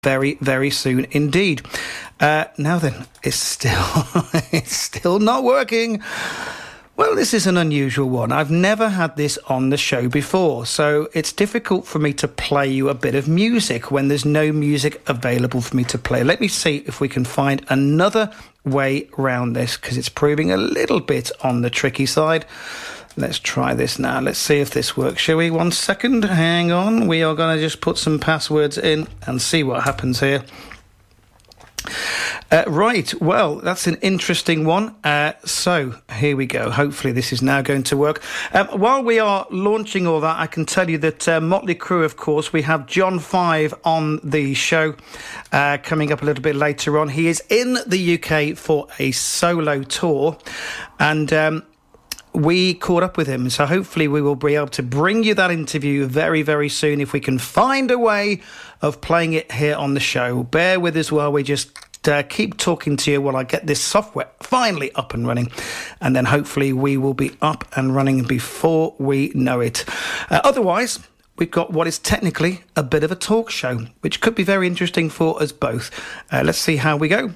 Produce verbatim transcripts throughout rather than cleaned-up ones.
very, very soon indeed. Uh, now then, it's still, it's still not working. Well, this is an unusual one. I've never had this on the show before, so it's difficult for me to play you a bit of music when there's no music available for me to play. Let me see if we can find another way around this, because it's proving a little bit on the tricky side. Let's try this now. Let's see if this works, shall we? One second. Hang on. We are going to just put some passwords in and see what happens here. Uh, right, well, that's an interesting one. Uh, so, here we go. Hopefully this is now going to work. Um, while we are launching all that, I can tell you that uh, Motley Crue, of course, we have John Five on the show uh, coming up a little bit later on. He is in the U K for a solo tour, and um, we caught up with him. So hopefully we will be able to bring you that interview very, very soon if we can find a way of playing it here on the show. Bear with us while we just uh, keep talking to you while I get this software finally up and running. And then hopefully we will be up and running before we know it. Uh, otherwise, we've got what is technically a bit of a talk show, which could be very interesting for us both. Uh, let's see how we go.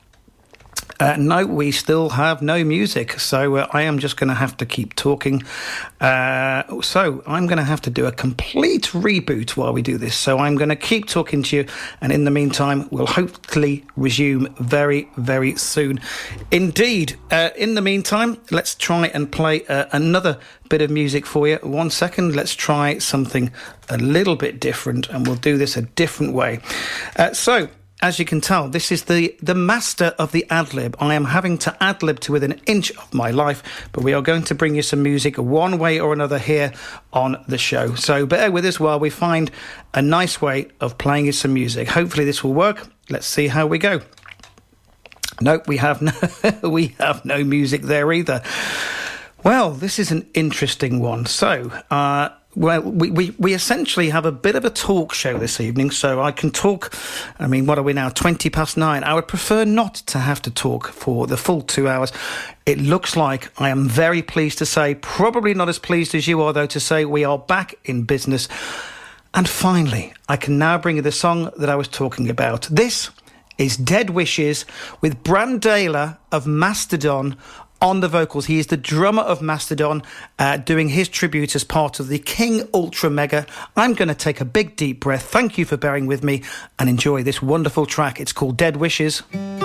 Uh, no, we still have no music, so uh, I am just going to have to keep talking. Uh, so I'm going to have to do a complete reboot while we do this. So I'm going to keep talking to you, and in the meantime, we'll hopefully resume very, very soon. Indeed, uh, in the meantime, let's try and play uh, another bit of music for you. One second, let's try something a little bit different, and we'll do this a different way. Uh, so... As you can tell, this is the, the master of the ad-lib. I am having to ad-lib to within an inch of my life, but we are going to bring you some music one way or another here on the show. So bear with us while we find a nice way of playing you some music. Hopefully this will work. Let's see how we go. Nope, we have no, we have no music there either. Well, this is an interesting one. So, uh... Well, we, we, we essentially have a bit of a talk show this evening, so I can talk. I mean, what are we now? twenty past nine. I would prefer not to have to talk for the full two hours. It looks like, I am very pleased to say, probably not as pleased as you are, though, to say we are back in business. And finally, I can now bring you the song that I was talking about. This is Dead Wishes with Brandaila of Mastodon on the vocals. He is the drummer of Mastodon, uh, doing his tribute as part of the King Ultra Mega. I'm going to take a big deep breath. Thank you for bearing with me and enjoy this wonderful track. It's called Dead Wishes.